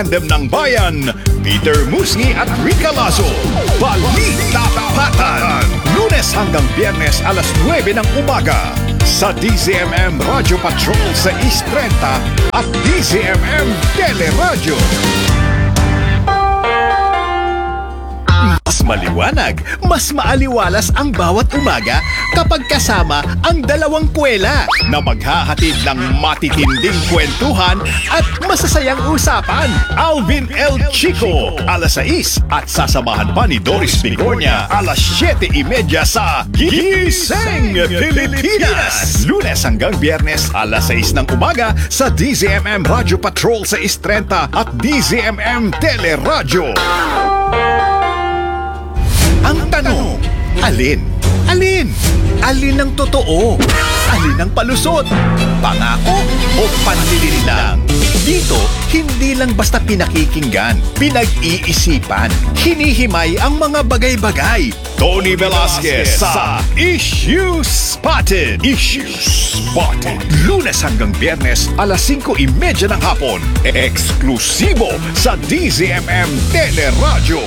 Tandem ng Bayan, Peter Musngi at Rica Lazo. Balita Tapatan, Lunes hanggang Biyernes alas 9 ng umaga sa DZMM Radio Patrol sa East 30 at DZMM Teleradyo. Mas maliwanag, mas maaliwalas ang bawat umaga kapag kasama ang dalawang kwela na maghahatid ng matitinding kwentuhan at masasayang usapan. Alvin L. Chico, alas 6 at sasamahan pa ni Doris Bigornia alas 7:30 sa Gising Pilipinas. Lunes hanggang Biyernes alas 6 ng umaga sa DZMM Radio Patrol sa East 30 at DZMM Teleradyo. Ang tanong, alin? Alin? Alin ang totoo? Alin ang palusot? Pangako o panlilinlang? Dito, hindi lang basta pinakikinggan, pinag-iisipan, hinihimay ang mga bagay-bagay. Tony Velasquez sa Issues Spotted. Issues Spotted. Lunes hanggang Biyernes, alas 5:30 ng hapon. Eksklusibo sa DZMM Teleradyo.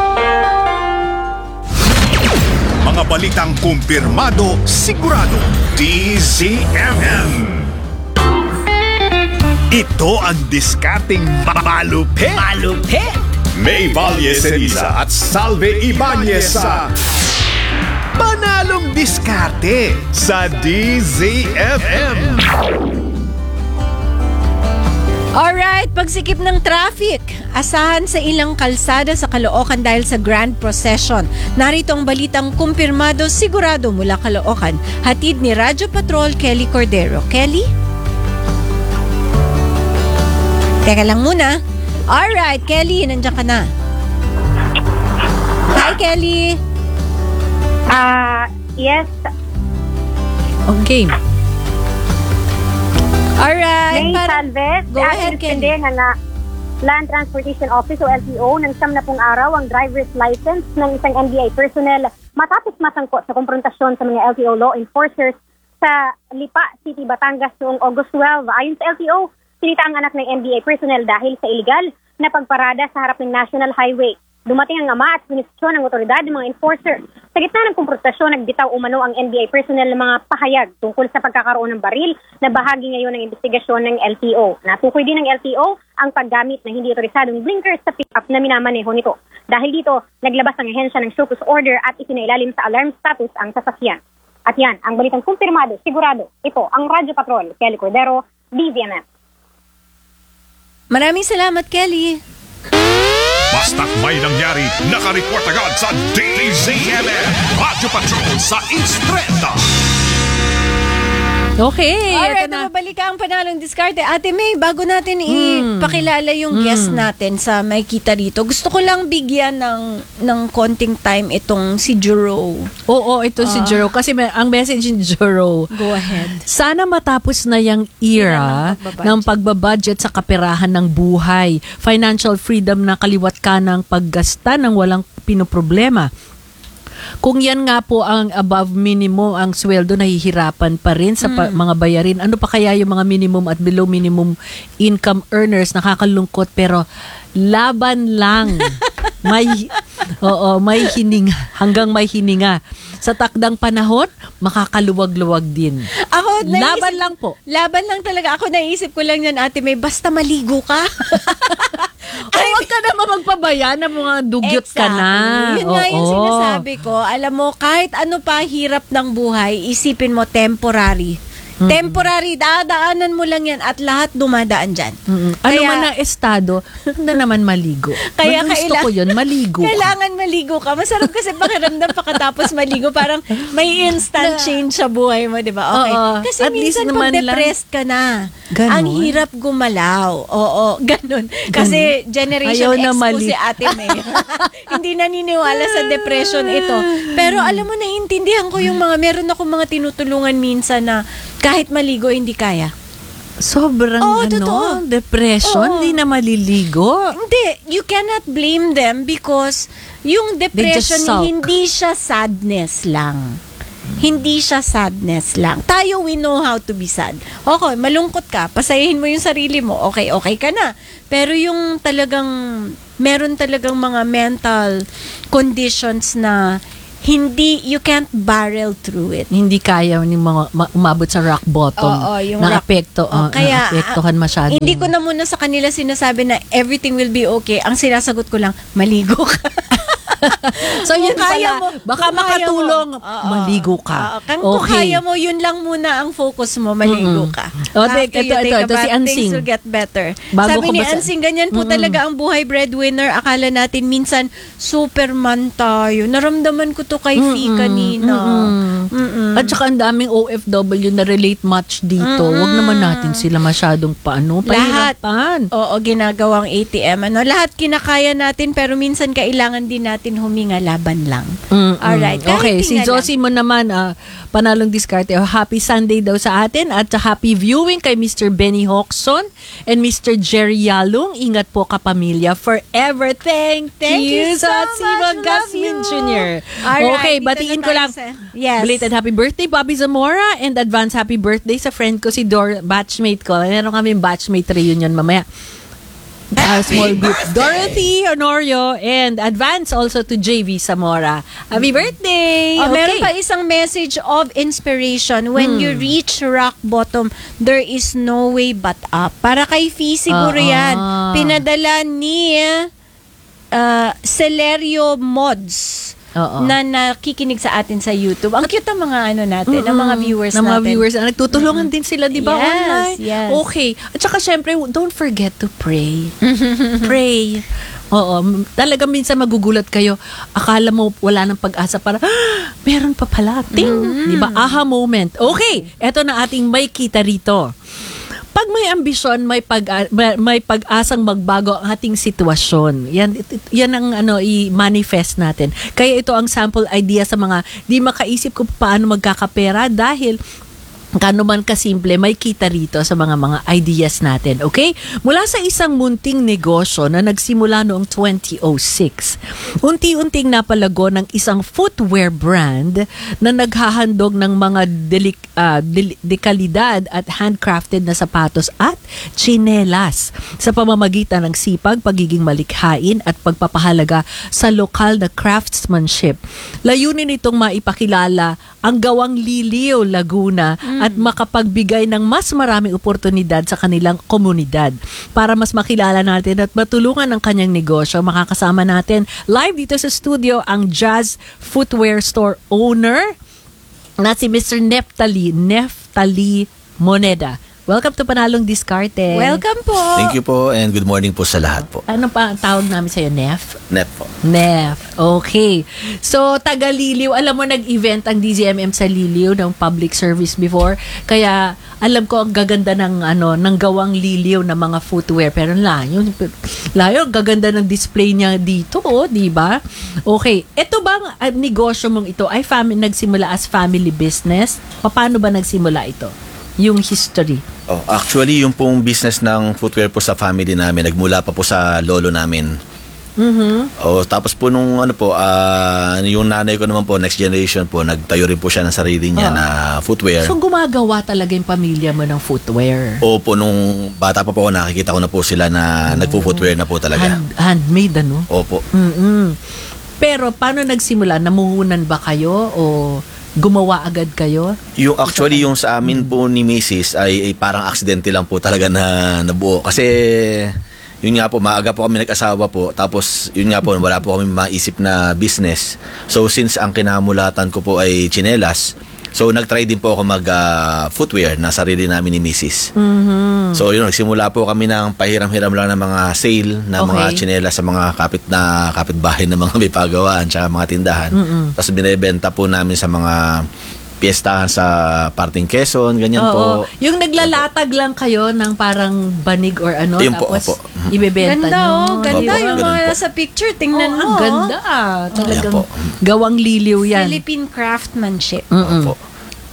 Mga balitang kumpirmado, sigurado, DZMM. Ito ang diskarting malupit. Malupit! May Valle Ceriza at Salve Ibanez sa Panalong Diskarte sa DZMM. Alright, pagsikip ng traffic. Asahan sa ilang kalsada sa Caloocan dahil sa Grand Procession. Narito ang balitang kumpirmado, sigurado mula Caloocan. Hatid ni Radyo Patrol Kelly Cordero. Kelly? Teka lang muna. Alright, Kelly, nandiyan ka na. Hi, Kelly. Yes. Okay. Alright. May Salves, Go ahead, Kelly. ng Land Transportation Office o LTO ng 10 araw ang driver's license ng isang NBI personnel matapos masangkot sa konfrontasyon sa mga LTO law enforcers sa Lipa City, Batangas noong August 12. Ayon sa LTO, sinita ang anak ng NBI personnel dahil sa illegal na pagparada sa harap ng National Highway. Dumating ang ama at sinisyon ng otoridad ng mga enforcer. Sa gitna ng konfrontasyon, nagbitaw umano ang NBI personnel ng mga pahayag tungkol sa pagkakaroon ng baril na bahagi ngayon ng investigasyon ng LTO. Natukoy din ng LTO ang paggamit ng hindi otorisadong blinkers sa pick-up na minamaneho nito. Dahil dito, naglabas ang ahensya ng show cause order at isinailalim sa alarm status ang sasakyan. At yan, ang balitang kumpirmado, sigurado. Ito, ang Radyo Patrol, Kelly Cordero, DZMM. Maraming salamat, Kelly. Basta't may nangyari, naka-report agad sa DZMM Radio Patrol sa East 30. Okay, Alright, ito na. nabalik ang panalong diskarte. Ate May, bago natin ipakilala yung guest natin sa may kita dito, gusto ko lang bigyan ng konting time itong si Jero. Oo, ito si Jero. Kasi ang message ni Jero, Go ahead. sana matapos na yung era ng pagbabudget sa kaperahan ng buhay. Financial freedom na kaliwat ka ng paggasta ng walang pinoproblema. Kung yan nga po ang above minimum ang sweldo, nahihirapan pa rin sa mga bayarin. Ano pa kaya yung mga minimum at below minimum income earners? Nakakalungkot pero laban lang. May hininga. Hanggang may hininga. Sa takdang panahon, makakaluwag-luwag din. Laban lang po. Laban lang talaga. Ako naisip ko lang yan, Ate May, basta maligo ka. Huwag ka naman magpabaya na mga dugyot ka na. Yun nga yung sinasabi ko. Alam mo, kahit ano pa hirap ng buhay, isipin mo temporary. Temporary, dadaanan mo lang yan at lahat dumadaan dyan. Ano man ang estado, na naman maligo. Kaya gusto ko yun, maligo. Kailangan maligo ka. Masarap kasi pakiramdam pagkatapos maligo. Parang may instant change sa buhay mo, di ba? Okay. Kasi at minsan kung depressed ka na, Ganon. ang hirap gumalaw. Oo, ganun. Kasi Generation Ayaw X na po si Ate May. Hindi naniniwala sa depression ito. Pero alam mo, naiintindihan ko yung meron akong mga tinutulungan minsan na kahit maligo, hindi kaya. Sobrang totoo. depression, hindi na maliligo. Hindi, you cannot blame them because yung depression sulk. hindi siya sadness lang. hindi siya sadness lang. Tayo, we know how to be sad. Okay, malungkot ka, pasayahin mo yung sarili mo, okay ka na. Pero yung talagang, meron talagang mga mental conditions na you can't barrel through it. Hindi kaya ni mga umabot sa rock bottom. Oo, yung na rock- apekto, Kaya, naapektuhan masyado. Hindi ko na muna sa kanila sinasabi na everything will be okay. Ang sinasagot ko lang, maligo ka. So yun Kung kaya pala, mo, baka kung kaya makatulong, mo, maligo ka. Kung kaya mo, yun lang muna ang focus mo, maligo ka. O, After you ito, take a si bath, Ansing. things will get better. Bago Sabi ko ni basa- Ansing, ganyan po talaga ang buhay breadwinner. Akala natin minsan, Superman tayo. Naramdaman ko to kay Fee kanina. At saka ang daming OFW na relate much dito. Huwag naman natin sila masyadong Lahat. pahirapan. Oo, ginagawang ATM. Lahat kinakaya natin, pero minsan kailangan din natin huminga laban lang. Alright. Kahit Okay, si tinga lang. Josie mo naman, panalong diskarte. Happy Sunday daw sa atin at happy viewing kay Mr. Benny Hoxon and Mr. Jerry Yalong. Ingat po kapamilya forever. Thank you you, so Satsi much. Magasmin Love you. Jr. Alright, Okay, dito batiin na ko tayo lang. Yes. Belated happy birthday, Bobby Zamora, and advance happy birthday sa friend ko si batchmate ko. Meron kami batchmate reunion mamaya. Small group. Dorothy Honorio and advance also to JV Zamora. Happy birthday! Oh, meron pa isang message of inspiration. When you reach rock bottom, there is no way but up. Para kay Fee siguro yan. Pinadala ni Celerio Mods na nakikinig sa atin sa YouTube. Ang cute ng mga natin, ng mga viewers ng natin. mga viewers. Nagtutulungan din sila, di ba? Yes, Online. yes. Okay. At saka syempre, don't forget to pray. Pray. Oo. Talagang minsan magugulat kayo. Akala mo wala ng pag-asa para, meron pa pala. Ting! Di ba? Aha moment. Okay. Eto na ating may kita rito. Pag may ambisyon, may pag-asang magbago ang ating sitwasyon. Yan ang i-manifest natin. Kaya ito ang sample idea sa mga di makaisip kung paano magkakapera dahil kano man kasimple, may kita rito sa mga ideas natin, okay? Mula sa isang munting negosyo na nagsimula noong 2006, unti-unting napalago ng isang footwear brand na naghahandog ng mga dekalidad at handcrafted na sapatos at tsinelas sa pamamagitan ng sipag, pagiging malikhain at pagpapahalaga sa lokal na craftsmanship. Layunin nitong maipakilala ang Gawang Liliw, Laguna at makapagbigay ng mas maraming oportunidad sa kanilang komunidad. Para mas makilala natin at matulungan ang kanyang negosyo, makakasama natin live dito sa studio ang Jazz Footwear Store owner na si Mr. Neftali Moneda. Welcome to Panalong Diskarte. Welcome po. Thank you po and good morning po sa lahat po. Ano pa ang tawag namin sa'yo, Nef? Net po. Nef. Okay. So, taga Liliw. Alam mo, nag-event ang DZMM sa Liliw ng public service before. Kaya, alam ko ang gaganda ng Gawang Liliw na mga footwear. Pero layo, gaganda ng display niya dito, di ba? Okay. Ito bang negosyo mong ito ay nagsimula as family business? Paano ba nagsimula ito? Yung history. Oh, actually, yung pong business ng footwear po sa family namin, nagmula pa po sa lolo namin. Oh, tapos po nung yung nanay ko naman po, next generation po, nagtayo rin po siya ng sarili niya na footwear. So, gumagawa talaga yung pamilya mo ng footwear? Opo, nung bata pa po ako, nakikita ko na po sila na nagpo-footwear na po talaga. Handmade, ano? Opo. Pero, paano nagsimula? Namuhunan ba kayo o gumawa agad kayo? Yung actually yung sa amin po ni Mrs. ay parang aksidente lang po talaga na nabuo. Kasi yun nga po, maaga po kami nag-asawa po. Tapos yun nga po, wala po kami maisip na business. So since ang kinamulatan ko po ay tsinelas, so nag-try din po ako mag-footwear na sarili namin ni Mrs. So yun, nagsimula po kami ng pahiram-hiram lang ng mga sale na mga tsinelas sa mga kapitbahay na mga may pagawaan tsaka mga tindahan. Tapos binebenta po namin sa mga piyestahan sa parting Quezon, ganyan po. Yung naglalatag lang kayo ng parang banig or Yun po, tapos opo. ibebenta nyo. Ganda Opo, yung ganun mga po. nasa picture. Tingnan mo. Ang ganda. Talagang Ayan po. Gawang Liliw yan. Philippine craftsmanship. Opo.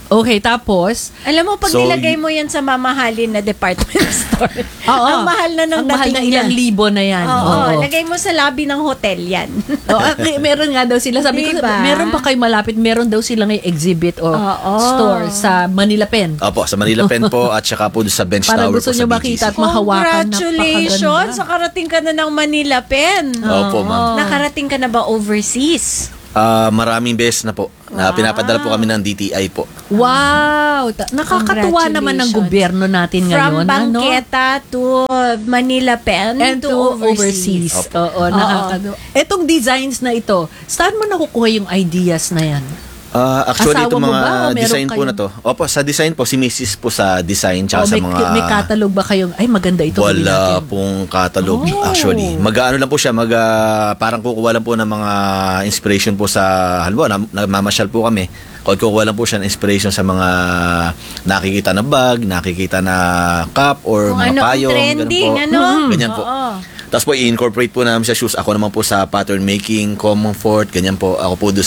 Okay, tapos? Alam mo, pag So, nilagay mo yan sa mamahalin na department store, Oo. ang mahal na ng Ang mahal na dating ilang niya. libo na yan. Oo, lagay mo sa lobby ng hotel yan. Meron nga daw sila. Sabi ko, Diba? meron pa kayo malapit? Meron daw sila ng exhibit o Oo. store sa Manila Pen. Opo, sa Manila Pen po at saka po sa Bench Para Tower gusto po nyo sa makita BGC. at mahawakan. Congratulations! Napakaganda. Nakarating ka na ng Manila Pen. Opo, ma'am. Nakarating ka na ba overseas? Maraming beses na po. Pinapadala po kami ng DTI po. Wow! Nakakatuwa naman ng Congratulations. gobyerno natin ngayon. From Bangketa to Manila Pen And to overseas. Oo, nakakatuwa. Etong designs na ito, saan mo nakukuha yung ideas na yan? Actually, Asawa itong mo mga ba o meron design po kayo? na to. Opo, sa design po, si Mrs. po sa design tsaka O sa may, mga... may catalog ba kayong, ay maganda ito. gawin Wala natin. pong catalog Oh. actually. Mag-ano lang po siya, parang kukuha lang po ng mga inspiration po sa, halimbawa, nagmamasyal po kami. Kukuha lang po siya ng inspiration sa mga nakikita na bag, nakikita na cup, or Kung mga ano ang payong. trending, ganun po. ano? Ganyan po. Oo. Tapos po, i-incorporate po namin sa shoes. Ako naman po sa pattern making, comfort, ganyan po. Ako po doon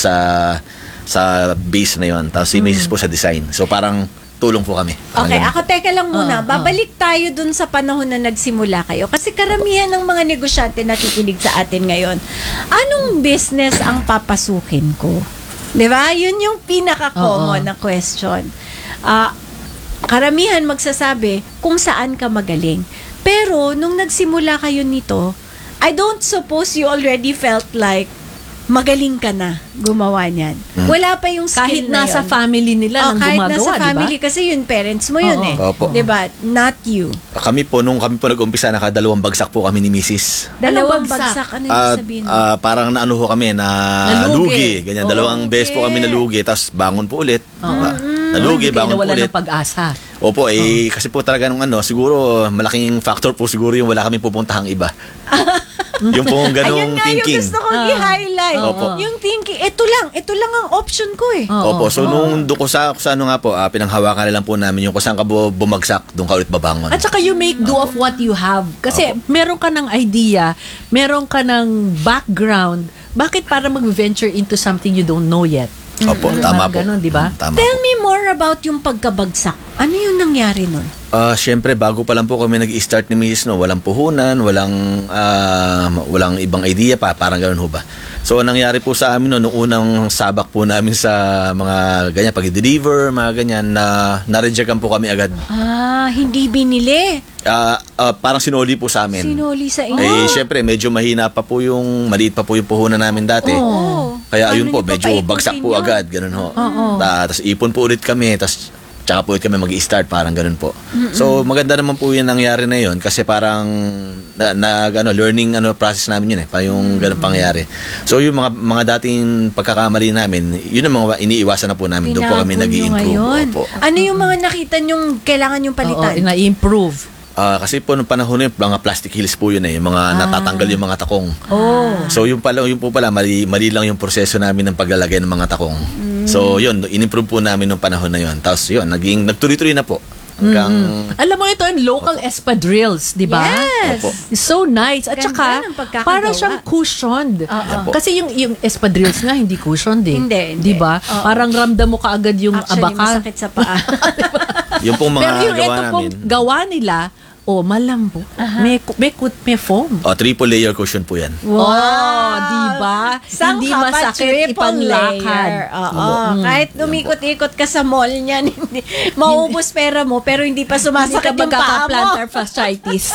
sa base na yon. Tapos si Mrs. po sa design. So parang tulong po kami. Parang Okay, ganun ako teka lang muna. Babalik tayo dun sa panahon na nagsimula kayo. Kasi karamihan ng mga negosyante na nakikinig sa atin ngayon, anong business ang papasukin ko? 'Di ba? Yun yung pinaka-common na question. Karamihan magsasabi kung saan ka magaling. Pero nung nagsimula kayo nito, I don't suppose you already felt like magaling ka na gumawa niyan. Wala pa yung Kahit skill na nasa yun. family nila nang kahit gumagawa, nasa di ba? family kasi yun, parents mo yun Oo. eh. Opo. 'Di ba? Not you. Kami po, nung kami po nag-umpisa, nakadalawang bagsak po kami ni Mrs. Dalawang bagsak? bagsak. Ano yung sabihin? Parang naano ho kami na Nalugi. lugi. Ganyan, Oo, dalawang beses po kami nalugi, tapos bangon po ulit. Nalugi, Hindi kayo bangon po nawalan ulit. ng pag-asa. Opo, kasi po talaga nung siguro malaking factor po siguro yung wala kami pupuntahang iba. Yung pong Ayun ganong nga thinking. yung gusto kong i-highlight. Opo. Yung thinking, ito lang ang option ko eh. Opo, so nung doon ko sa ano nga po, pinanghawakan na lang po namin yung kung saan ka bumagsak, doon ka ulit babangon. At saka you make do of what you have. Kasi meron ka ng idea, meron ka ng background. Bakit para mag-venture into something you don't know yet? Opo, tama po. Ganun, di ba? Tama Tell po. me more about yung pagkabagsak. Ano yung nangyari nun? Siyempre, bago pa lang po kami nag-start ni Mrs. Walang puhunan, walang ibang idea pa, parang gano'n ho ba. So, ang nangyari po sa amin nung unang sabak po namin sa mga ganyan, pag-deliver, mga ganyan, na-rejectan po kami agad. Hindi binili. Parang sinoli po sa amin. Sinuli sa inyo. Siyempre, medyo mahina pa po maliit pa po yung puhunan namin dati. Kaya ayun Paano po, niyo medyo papaikutin bagsak po yun? agad, ganun ho. Tapos ipon po ulit kami, tapos tsaka po ulit kami mag-i-start, parang ganun po. So, maganda naman po yung nangyari na yun kasi parang learning process namin yun eh, pa yung ganun pangyayari. So, yung mga dating pagkakamali namin, yun ang mga iniiwasan na po namin. Doon po kami Tinago nyo nag-i-improve. ngayon. Opo. Ano yung mga nakita nyong kailangan yung palitan? Oo, na-improve. Kasi po nung panahon na yun, mga plastic heels po yun eh, yung mga natatanggal yung mga takong. So yun po pala, mali lang yung proseso namin ng paglalagay ng mga takong. So yun, in-improve po namin nung panahon na yun. Tapos yun, nagtuloy-tuloy na po. Hanggang, Alam mo ito, yung local espadrilles, di ba? Yes. Opo. So nice. At Ganda saka, ng pagkakagawa. parang siyang cushioned. Opo. Kasi yung espadrilles nga, hindi cushioned eh. Hindi. Di ba? Oo. Parang ramdam mo kaagad yung Actually, abaka. masakit sa paa. yung pong mga Pero yung gawa ito pong namin, gawa nila, malambo. May foam. triple layer cushion po yan. Wow, di ba? Hindi Sangka pa, masakit triple ipanglakad. layer. Oo. Kahit umikot-ikot ka sa mall niyan, hindi, maubos pera mo, pero hindi pa Hindi sumasakit ka yung paa mo. magkaka-plantar fasciitis.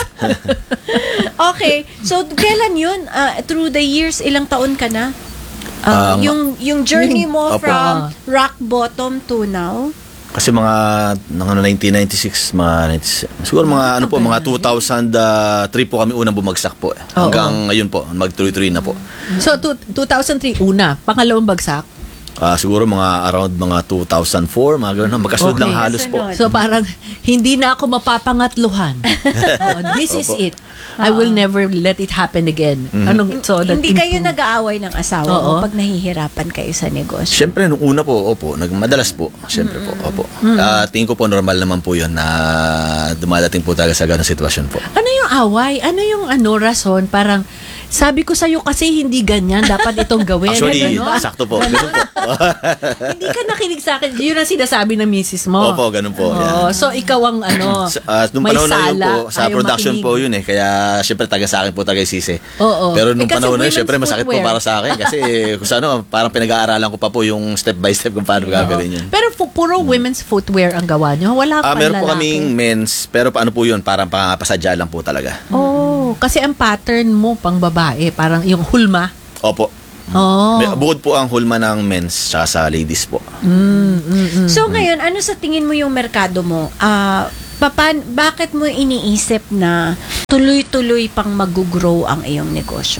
Okay. So, kailan yun? Through the years, ilang taon ka na? Yung journey mo Opo. from rock bottom to now? Kasi mga 1996, siguro mga mga 2003 po kami unang bumagsak po. Hanggang ngayon po, magtuloy-tuloy na po. So, 2003 una. Pangalawang bagsak. Siguro mga around mga 2004, mga gano'n. Magkasunod lang halos po. Kasunod. So parang hindi na ako mapapangatluhan. This is it. I will never let it happen again. Hindi kayo nag-aaway ng asawa mo Oo. pag nahihirapan kayo sa negosyo? Siyempre, nung una po, madalas po. Siyempre po, opo. Tingin ko po normal naman po yun na dumadating po talaga sa gano'ng sitwasyon po. Ano yung away? Ano yung rason? Parang sabi ko sa'yo kasi hindi ganyan. Dapat itong gawin. Actually, Ganon. sakto po. Ganun po. Hindi ka nakinig sa akin. Yun ang sinasabi ng misis mo. Opo, ganun po. Oo. Yan. So, ikaw ang Nung may panahon na yun sala. po, sa Ayaw production makinig. po yun eh. Kaya syempre taga sa akin po taga sisi. Oo. Pero nung Kasi panahon na yun, women's syempre masakit po footwear. para sa akin. Kasi kung sa ano, parang pinag-aaralan ko pa po yung step by step kung paano gagawin yun. Pero puro women's footwear ang gawa nyo. Wala pa Meron po lalaki. kaming men's, pero paano po yun? Parang pasadya lang po talaga. Oh, kasi ang pattern mo pang babae, parang yung hulma. Opo. Oh. Bukod po ang hulma ng men's tsaka sa ladies po. So ngayon, ano sa tingin mo yung merkado mo? Bakit mo iniisip na tuloy-tuloy pang mag-grow ang iyong negosyo?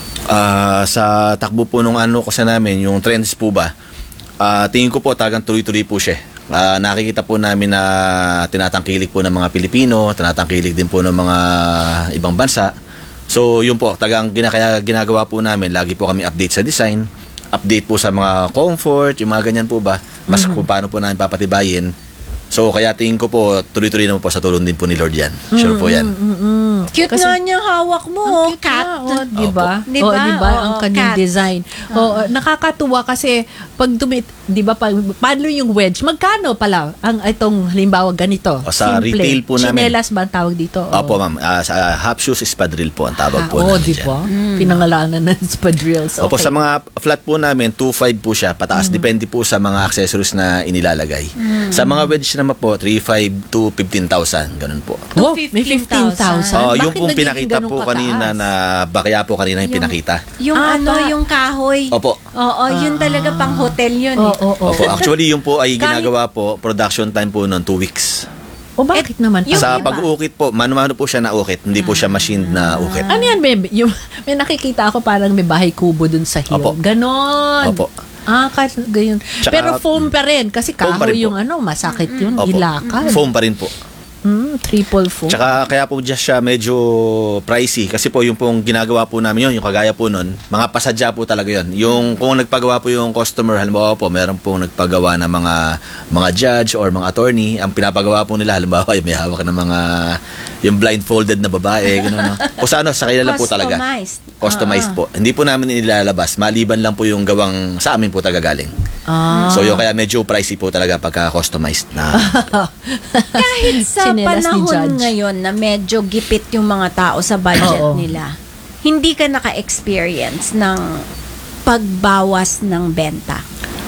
Sa takbo po nung ano kasi namin, yung trends po ba, tingin ko po talagang tuloy-tuloy po siya. Nakikita po namin na tinatangkilik po ng mga Pilipino, tinatangkilik din po ng mga ibang bansa. So yun po, talagang kaya ginagawa po namin, lagi po kami update sa design, update po sa mga comfort, yung mga ganyan po ba, mas kung paano po namin papatibayin. So kaya tingin ko po, tuloy-tuloy naman po sa tulong din po ni Lord yan. Sure po yan. Cute Kasi- nga niya hawak mo, Ang cute cat. nga, oh, di ba? Opo. Di ba? Oh, di ba? Oo, Ang kanyang cat. design. Oh, nakakatuwa kasi pag di ba, paano yung wedge? Magkano pala ang itong halimbawa ganito? Sa Simple. retail po namin. Chinelas ba ang tawag dito? Opo ma'am, sa half shoes espadrille po ang tawag po Oh, namin di dyan. ba? Pinangalanan ng spadrilles. Okay. Opo, sa mga flat po namin, 2.5 po siya, pataas. Depende po sa mga accessories na inilalagay. Sa mga wedge naman po, 3.5 to 15,000, ganun po. Oh, may 15,000. Yung Bakit pong naging pinakita ganun po kataas? kanina na bakya po kanina yung pinakita. Yung pa. yung kahoy. Opo. Oo, yun talaga pang hotel yun. Oo, oo. Opo, actually yung po ay ginagawa po, production time po noon 2 weeks. O bakit naman? Yung Sa iba. pag-uukit po, mano-mano po siya na ukit, hindi po siya machined na ukit. Ano yan, may nakikita ako parang may bahay kubo dun sa hill. Opo. Ganon. Opo. Kahit gayon. Tsaka- Pero foam pa rin. Kasi Foam pa kahoy rin po. yung masakit yun. Opo. Ilakad. Foam pa rin po. Triple foam. Tsaka kaya po just siya medyo pricey kasi po yung pong ginagawa po namin yun, yung kagaya po nun, mga pasadya po talaga yun. Yung kung nagpagawa po yung customer, halimbawa po, meron pong nagpagawa ng mga judge or mga attorney, ang pinapagawa po nila, halimbawa may hawak ng mga yung blindfolded na babae, gano'n. O sa kanila lang po talaga. Customized. Customized po. Hindi po namin inilalabas, maliban lang po yung gawang sa amin po tagagaling. So yung kaya medyo pricey po talaga pagka customized na. Kahit sa Tsinelas ni panahon Judge. ngayon na medyo gipit yung mga tao sa budget Oo. nila, hindi ka naka-experience ng pagbawas ng benta.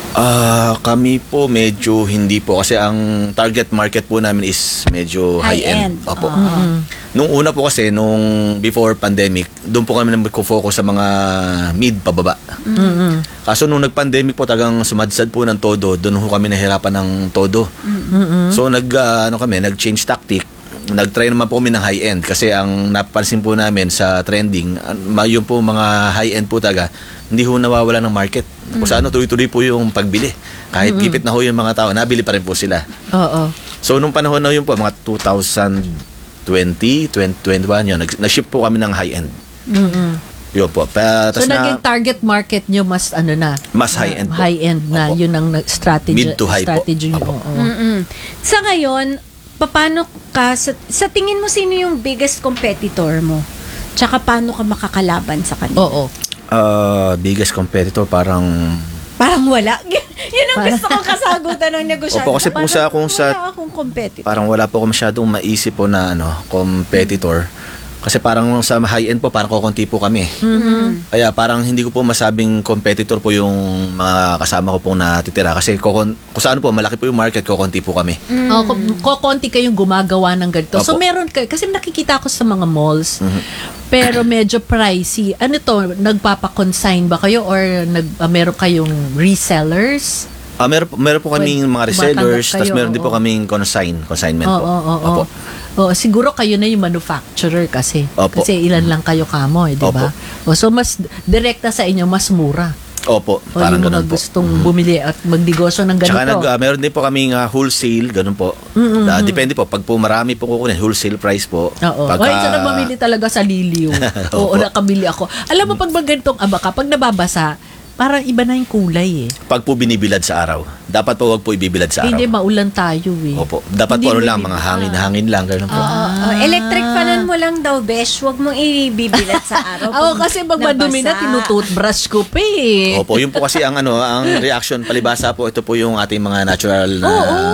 Kami po medyo hindi po kasi ang target market po namin is medyo high-end. High-end. Opo. Oo. Nung una po kasi, nung before pandemic, doon po kami nag-focus sa mga mid pababa. Kaso nung nag-pandemic po, tagang sumadsad po ng todo, doon po kami nahirapan ng todo. So nag-change tactic. Nag-try naman po kami ng high-end kasi ang napansin po namin sa trending, yung po mga high-end po talaga, hindi ho nawawala ng market. Kung saan tuloy-tuloy po yung pagbili. Kahit gipit na ho yung mga tao, nabili pa rin po sila. Oo. So nung panahon na yun po, mga 2020, 2021 yun, nag-ship po kami ng high-end. Yun po. So, naging target market nyo mas Mas high-end po. High-end na. Opo. Yun ang strategy. Mid to high po. strategy nyo. Opo. Oo. Sa ngayon, paano ka, sa tingin mo sino yung biggest competitor mo? Tsaka paano ka makakalaban sa kanila? Oo. Biggest competitor, parang Wala. Yun ang gusto kong kasagutan ng negosyante. Opo, kasi po wala akong competitor. parang wala po ako masyadong maisip po na competitor. Kasi parang sa high-end po, parang kukunti po kami. Kaya parang hindi ko po masabing competitor po yung mga kasama ko pong natitira. Kasi kung saan po, malaki po yung market, kukunti po kami. Konti kayong gumagawa ng ganito. So Opo. meron kayo, kasi nakikita ko sa mga malls, pero medyo pricey. Ano to, nagpapa-consign ba kayo or meron kayong resellers? Meron po kaming mga resellers, tumatanggap kayo, tapos meron din po oo. kaming consignment po. Oo. Opo. Oo, siguro kayo na yung manufacturer kasi. Opo. Kasi ilan lang kayo kamo, di ba? So mas direkta sa inyo, mas mura. Opo, O parang yung mga ganun po. gustong bumili at magnegosyo ng ganito. Tsaka meron din po kaming wholesale, ganun po. Depende po, pag po marami po kukunin, wholesale price po. Oo. Pagka- Ay, sana mamili talaga sa Liliw. Oo, Opo. nakabili ako. Alam mo, pag ganitong abaka, pag nababasa, parang iba na yung kulay eh. Pag po binibilad sa araw, Dapat po wag po ibibilad sa Hindi, araw. maulan tayo eh. Opo. Dapat Hindi po mo lang, mga hangin lang, gano'n po. Electric fanan mo lang daw, besh. Huwag mong ibibilat sa araw. Ako kasi pag madumi na, nabasa. tinutoothbrush ko pa eh. Opo, yun po kasi ang ang reaction palibasa po, ito po yung ating mga natural na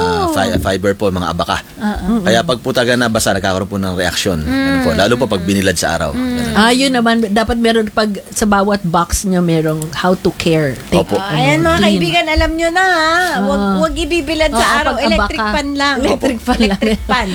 fiber po, mga abaka. Kaya pag po talaga nabasa, nagkakaroon po ng reaction. Ganun po. Lalo po pag binilad sa araw. Ganun. Yun naman, dapat meron pag sa bawat box nyo merong how to care. Opo. Ayan mga clean. kaibigan, alam nyo na ha. Huwag ibibilad sa araw. pag Electric abaka. pan lang. Electric fan lang. Electric pan.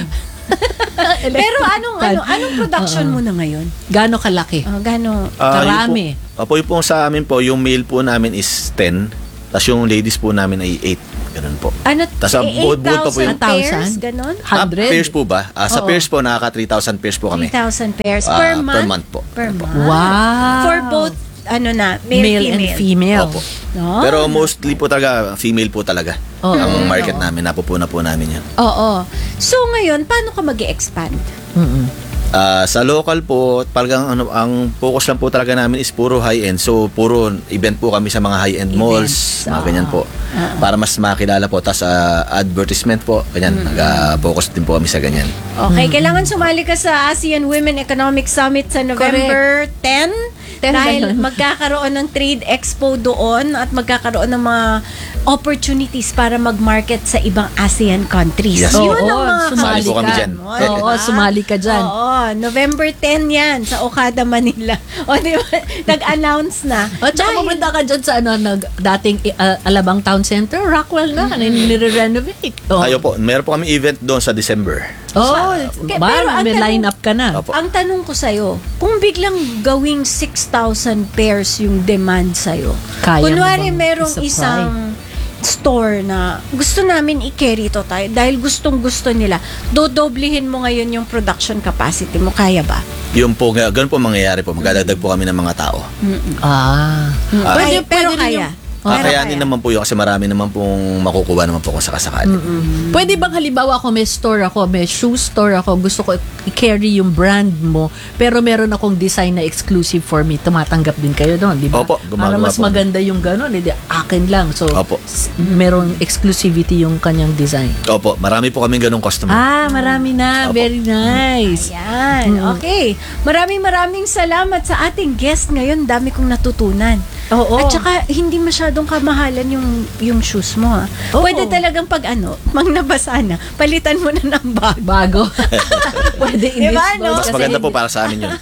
Pero anong production mo na ngayon? Gaano kalaki? Gano? Karami. Opo, yung po sa amin po, yung male po namin is 10, tapos yung ladies po namin ay 8. Ganun po. Ano? Tas ang buod pa po 8,000 yung- pairs? Ganon? 100? Pairs po ba? Sa Oo. pairs po, nakaka 3,000 pairs po kami. 3,000 pairs Per per month? month po. Per month. Wow. For both, male, Male and female. Opo. No? Pero mostly po talaga, female po talaga. Oo. Ang market namin, napupuna po namin yan. Oo. So ngayon, paano ka mag-expand? Mm-mm. Sa local po, talagang ang focus lang po talaga namin is puro high-end. So, puro event po kami sa mga high-end malls, mga ganyan po. Para mas makilala po. Tapos, advertisement po, ganyan. Nag-focus din po kami sa ganyan. Okay, kailangan sumali ka sa ASEAN Women Economic Summit sa November 10. 10 ba Dahil yun? magkakaroon ng trade expo doon at magkakaroon ng mga opportunities para mag-market sa ibang ASEAN countries. Yes. Yun Oo, ang mga sumali po kami ka. dyan. Oo, sumali ka dyan. Oo, November 10 yan sa Okada, Manila. O, di ba? Nag-announce na. At saka pumunta ka dyan sa dating Alabang Town Center, Rockwell na, nire-renovate. Oh. Ayo po, meron po kami event doon sa December. Oh, Pero ang may tanong- line up ka na. Opo. Ang tanong ko sa'yo, kung biglang gawing 6,000 pairs yung demand sa'yo, Kaya mo kunwari bang merong i-supply? isang store na gusto namin i-carry to tayo dahil gustong-gusto nila, dodoblihin mo ngayon yung production capacity mo. Kaya ba? Yun po, ganun po mangyayari po. Magdadagdag po kami ng mga tao. Pwede, pero pwede rin kaya. Kakayanin naman po yun kasi marami naman pong makukuha naman po kung sakasakali. Pwede bang halimbawa ako may store ako, may shoe store ako, gusto ko i-carry yung brand mo, pero meron akong design na exclusive for me, tumatanggap din kayo doon, di ba? Opo, gumagawa Para mas po. maganda yung gano'n, hindi akin lang. So, Opo. merong exclusivity yung kanyang design. Opo, marami po kaming ganung customer. Marami na. Opo. Very nice. Yan. Okay. Maraming salamat sa ating guest ngayon. Dami kong natutunan. Oo. At saka, hindi masyadong kamahalan yung shoes mo. Ha? Oo. Pwede talagang pag mang nabasa na, palitan mo na ng bag. Bago. Pwede Diba, no? Mas maganda po para sa amin yun.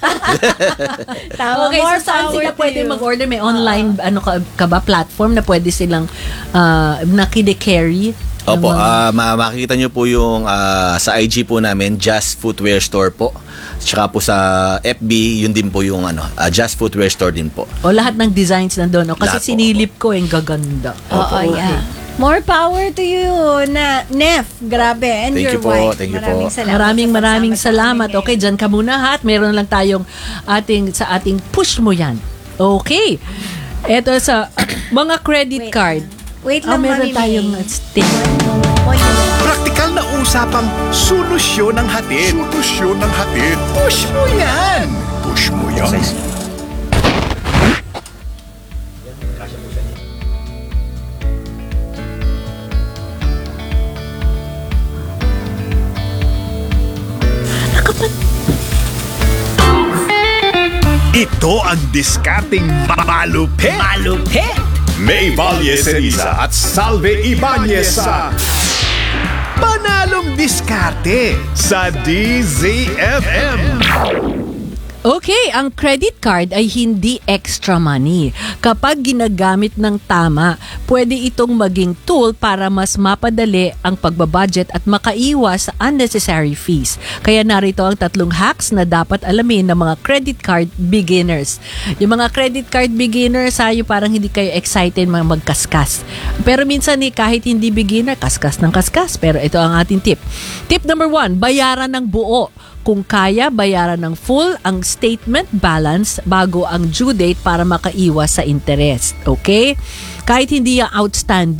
Tama, Okay, more so saan power sila to pwede you. mag-order? May online ka ba platform na pwede silang nakide-carry? Opo, makikita nyo po yung sa IG po namin, Just Footwear Store po. Tsaka po sa FB, yun din po yung Just Footwear Store din po. O lahat ng designs nandun. No? Kasi Lahat po, sinilip ko, yung gaganda. Oo, yeah. More power to you, Nef. Grabe. And Thank your you po, wife. thank you Maraming po. salamat. Maraming sa pagsama salamat. sa amin Okay, dyan ka muna ha. At meron lang tayong sa ating push mo yan. Okay. Ito sa mga credit Wait. card. Wait lang, Meron Mami tayong May. stick. Praktikal na usapang solusyon ng hatid. Solusyon ng hatid. Push mo yan! Push mo yan. Ito ang diskarting malupit. Malupit! May Valle Ceniza at Salve Ibanez sa Panalong Diskarte sa DZFM. Okay, ang credit card ay hindi extra money. Kapag ginagamit ng tama, pwede itong maging tool para mas mapadali ang pagbabudget at makaiwas sa unnecessary fees. Kaya narito ang 3 hacks na dapat alamin ng mga credit card beginners. Yung mga credit card beginners, yung parang hindi kayo excited magkaskas. Pero minsan kahit hindi beginner, kaskas ng kaskas. Pero ito ang ating tip. Tip number 1, bayaran ng buo. Kung kaya, bayaran ng full ang statement balance bago ang due date para makaiwas sa interest. Okay? Kahit hindi yung outstanding,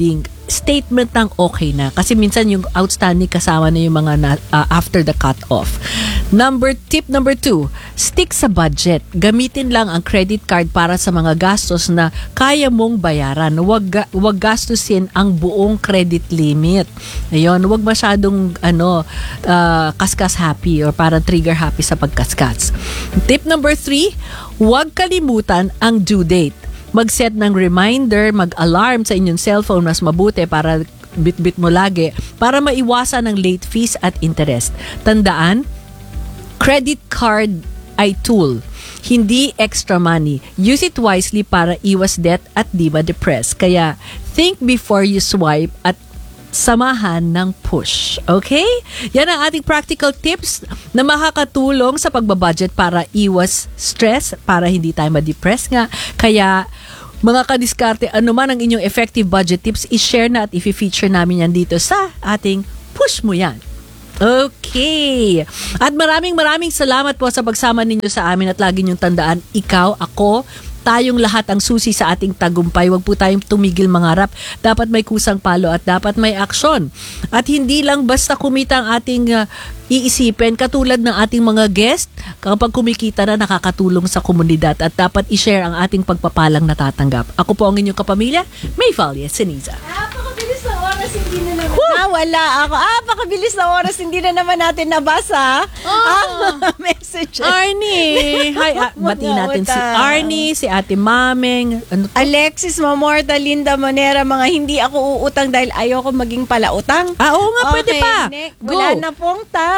statement ng okay na. Kasi minsan yung outstanding kasama na yung mga after the cut-off. Tip number 2, stick sa budget. Gamitin lang ang credit card para sa mga gastos na kaya mong bayaran. Huwag gastusin ang buong credit limit. Ayun, huwag masyadong kaskas happy or parang trigger happy sa pagkaskas. Tip number 3, huwag kalimutan ang due date. Mag-set ng reminder, mag-alarm sa inyong cellphone, mas mabuti para bit-bit mo lagi para maiwasan ang late fees at interest. Tandaan, credit card ay tool, hindi extra money. Use it wisely para iwas debt at di ma-depress. Kaya, think before you swipe at samahan ng push. Okay? Yan ang ating practical tips na makakatulong sa pagbabudget para iwas stress, para hindi tayo ma-depress nga. Kaya, mga kadiskarte, ano man ang inyong effective budget tips, i-share na at i-feature namin yan dito sa ating Push Mo Yan. Okay. At maraming salamat po sa pagsama ninyo sa amin at lagi niyong tandaan, ikaw, ako, tayong lahat ang susi sa ating tagumpay. Huwag po tayong tumigil mangarap. Dapat may kusang palo at dapat may aksyon. At hindi lang basta kumita ang ating iisipin, katulad ng ating mga guest, kapag kumikita na nakakatulong sa komunidad at dapat i-share ang ating pagpapalang natatanggap. Ako po ang inyong kapamilya, May Valles Ceniza. Napakabilis na oras, hindi na naman. Wala ako. Napakabilis na oras, hindi na naman natin nabasa ang message. Arnie! Hi, batiin natin si Arnie, si Ate Mameng. Ano to? Alexis Mamorta, Linda Monera, mga hindi ako uutang dahil ayoko maging palautang. Oo nga, pwede pa. Nick, Go. wala na pong time.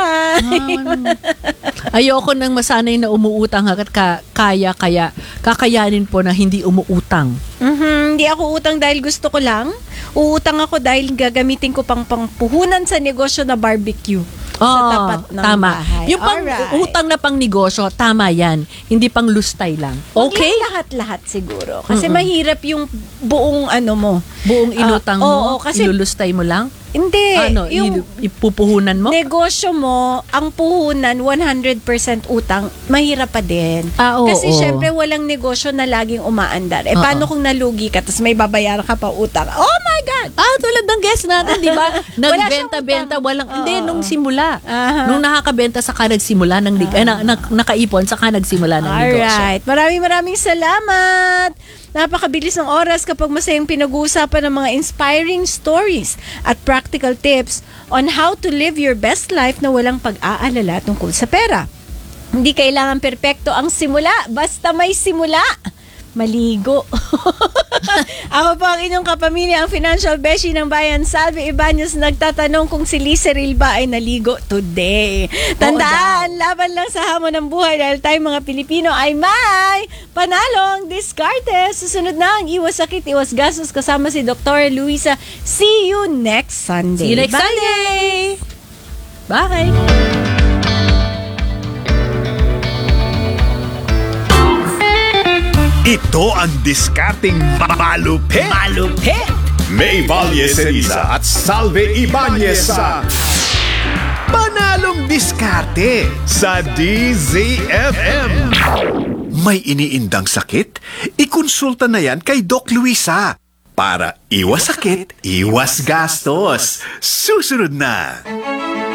Ayoko nang masanay na umuutang hanggat kaya kakayanin po na hindi umuutang. Hindi ako utang dahil gusto ko lang. Uutang ako dahil gagamitin ko pang pangpuhunan sa negosyo na barbecue. Sa tapat ng tama. bahay. Yung utang na pang negosyo, tama yan. Hindi pang lustay lang. Okay? Hindi lahat-lahat siguro. Kasi mahirap yung buong mo. Buong inutang mo, oo, kasi ilulustay mo lang? Hindi. Yung Ipupuhunan mo? negosyo mo, ang puhunan, 100% utang, mahirap pa din. Oo, Kasi oo. syempre, walang negosyo na laging umaandar. Paano kung nalugi ka, tapos may babayaran ka pa utang? Oh my God! Tulad ng guest natin, di ba? Wala siyang Nagbenta-benta, utang. hindi, nung simula. Aha. Nung nakakabenta, saka nagsimula ng nakaipon, saka nagsimula ng negosyo. Alright. Maraming salamat. Napakabilis ng oras kapag masayang pinag-uusapan ng mga inspiring stories at practical tips on how to live your best life na walang pag-aalala tungkol sa pera. Hindi kailangan perpekto ang simula, basta may simula. Maligo. Ako po ang inyong kapamilya, ang financial beshi ng bayan, Salve Ibanez, nagtatanong kung si Liseril ba ay naligo today. Tandaan, laban lang sa hamon ng buhay dahil tayo mga Pilipino ay may panalong diskarte. Susunod na ang iwas sakit, iwas gastos kasama si Dr. Luisa. See you next Sunday. See you next Bye. Sunday! Bye! Ito ang diskarting malupit. May Valles Ceniza at Salve Ibanez sa Panalong Diskarte sa DZFM. May iniindang sakit? Ikonsulta na yan kay Doc Luisa. Para iwas sakit, iwas gastos. Susunod na.